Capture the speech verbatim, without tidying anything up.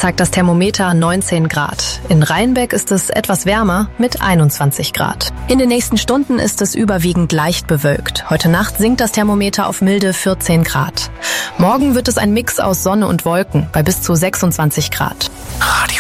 zeigt das Thermometer neunzehn Grad. In Rheinbeck ist es etwas wärmer mit einundzwanzig Grad. In den nächsten Stunden ist es überwiegend leicht bewölkt. Heute Nacht sinkt das Thermometer auf milde vierzehn Grad. Morgen wird es ein Mix aus Sonne und Wolken bei bis zu sechsundzwanzig Grad.